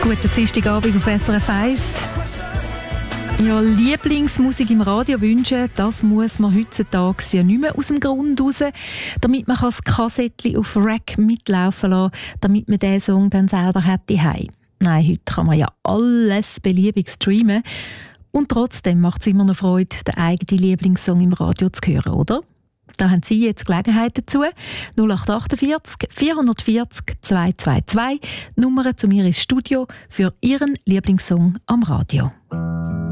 Guten Dienstagabend auf SRF 1. Ja, Lieblingsmusik im Radio wünschen, das muss man heutzutage ja nicht mehr aus dem Grund raus, damit man das Kassettchen auf Rack mitlaufen lassen kann, damit man diesen Song dann selber hat daheim. Nein, heute kann man ja alles beliebig streamen. Und trotzdem macht es immer noch Freude, den eigenen Lieblingssong im Radio zu hören, oder? Da haben Sie jetzt Gelegenheit dazu. 0848 440 222, Nummer zu mir ins Studio für Ihren Lieblingssong am Radio.